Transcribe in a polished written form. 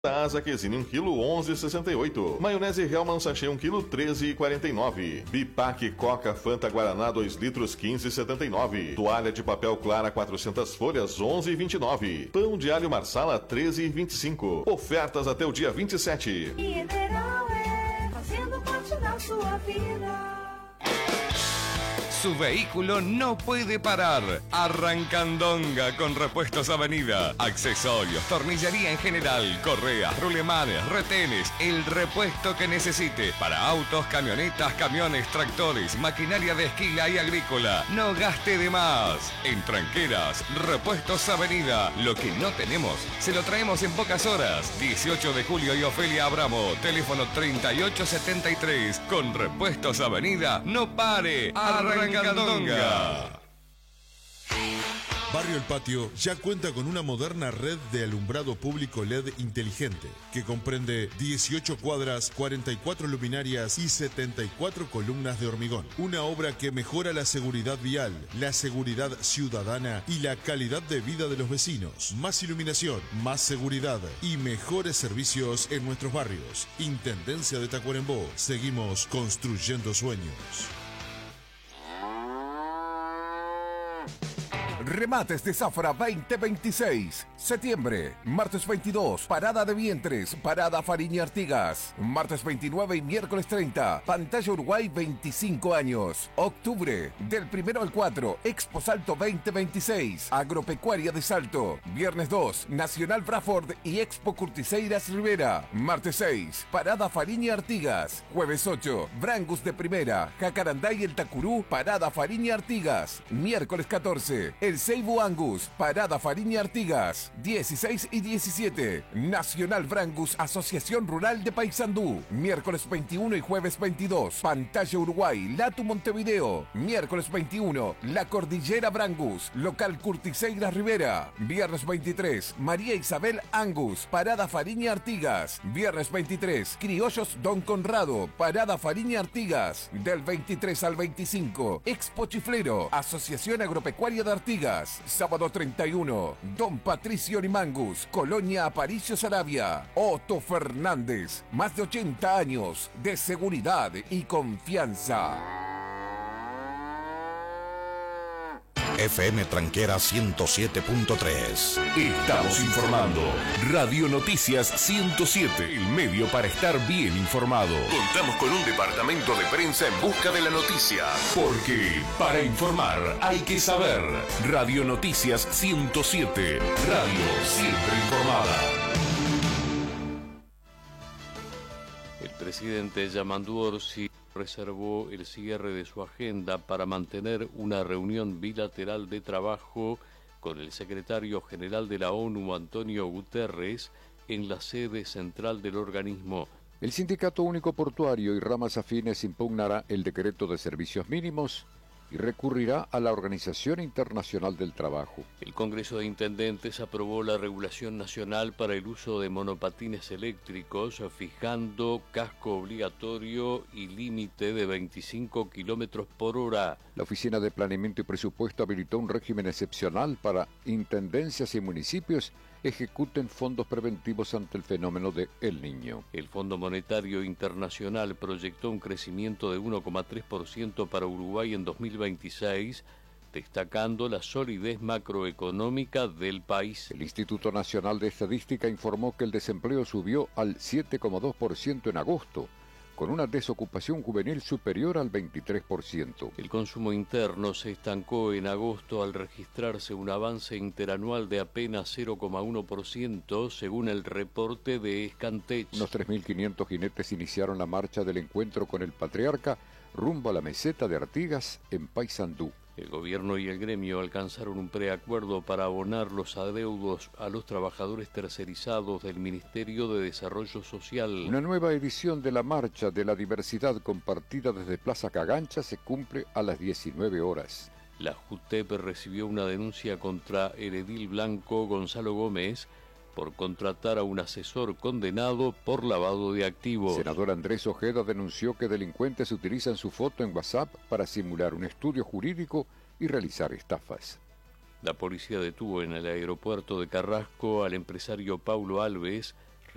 Asa Quesini 1 kg 11,68. Maionese Hellman Sachê 1 kg 13,49. Bipac Coca Fanta Guaraná 2 litros 15,79. Toalha de papel Clara 400 folhas 11,29. Pão de alho Marsala 13,25. Ofertas até o dia 27. Mineral fazendo parte da sua vida. Su vehículo no puede parar. Arrancandonga con Repuestos Avenida. Accesorios, tornillería en general, correas, rulemanes, retenes, el repuesto que necesite. Para autos, camionetas, camiones, tractores, maquinaria de esquila y agrícola. No gaste de más. En Tranqueras, Repuestos Avenida. Lo que no tenemos, se lo traemos en pocas horas. 18 de julio y Ofelia Abramo. Teléfono 3873. Con Repuestos Avenida, no pare. Arrancandonga. Barrio El Patio ya cuenta con una moderna red de alumbrado público LED inteligente que comprende 18 cuadras, 44 luminarias y 74 columnas de hormigón. Una obra que mejora la seguridad vial, la seguridad ciudadana y la calidad de vida de los vecinos. Más iluminación, más seguridad y mejores servicios en nuestros barrios. Intendencia de Tacuarembó. Seguimos construyendo sueños. Remates de Zafra 2026. Septiembre, martes 22, parada de vientres, parada Fariña Artigas. Martes 29 y miércoles 30, Pantalla Uruguay 25 años. Octubre, del 1 al 4, Expo Salto 2026, Agropecuaria de Salto. Viernes 2, Nacional Braford y Expo Curtiseiras Rivera. Martes 6, parada Fariña Artigas. Jueves 8, Brangus de Primera, Jacarandá y el Tacurú, parada Fariña Artigas. Miércoles 14, el Seibu Angus, parada Fariña Artigas. 16 y 17, Nacional Brangus, Asociación Rural de Paysandú. Miércoles 21 y jueves 22, Pantalla Uruguay, Latu Montevideo. Miércoles 21, La Cordillera Brangus, local Curtiseiras Rivera. Viernes 23, María Isabel Angus, parada Fariña Artigas. Viernes 23, Criollos Don Conrado, parada Fariña Artigas. Del 23 al 25, Expo Chiflero, Asociación Agropecuaria de Artigas. Sábado 31, Don Patricio Nimangus, Colonia Aparicio Sarabia. Otto Fernández, más de 80 años de seguridad y confianza. FM Tranquera 107.3. Estamos informando. Radio Noticias 107, el medio para estar bien informado. Contamos con un departamento de prensa en busca de la noticia. Porque para informar hay que saber. Radio Noticias 107. Radio siempre informada. El presidente Yamandu Orsi reservó el cierre de su agenda para mantener una reunión bilateral de trabajo con el secretario general de la ONU, Antonio Guterres, en la sede central del organismo. El Sindicato Único Portuario y ramas afines impugnará el decreto de servicios mínimos y recurrirá a la Organización Internacional del Trabajo. El Congreso de Intendentes aprobó la regulación nacional para el uso de monopatines eléctricos, fijando casco obligatorio y límite de 25 kilómetros por hora. La Oficina de Planeamiento y Presupuesto habilitó un régimen excepcional para intendencias y municipios ejecuten fondos preventivos ante el fenómeno de El Niño. El Fondo Monetario Internacional proyectó un crecimiento de 1,3% para Uruguay en 2026, destacando la solidez macroeconómica del país. El Instituto Nacional de Estadística informó que el desempleo subió al 7,2% en agosto, con una desocupación juvenil superior al 23%. El consumo interno se estancó en agosto al registrarse un avance interanual de apenas 0,1%, según el reporte de Scantech. Unos 3.500 jinetes iniciaron la marcha del encuentro con el patriarca rumbo a la meseta de Artigas en Paysandú. El gobierno y el gremio alcanzaron un preacuerdo para abonar los adeudos a los trabajadores tercerizados del Ministerio de Desarrollo Social. Una nueva edición de la Marcha de la Diversidad compartida desde Plaza Cagancha se cumple a las 19 horas. La JUTEP recibió una denuncia contra el edil blanco Gonzalo Gómez por contratar a un asesor condenado por lavado de activos. Senador Andrés Ojeda denunció que delincuentes utilizan su foto en WhatsApp para simular un estudio jurídico y realizar estafas. La policía detuvo en el aeropuerto de Carrasco al empresario Paulo Alves,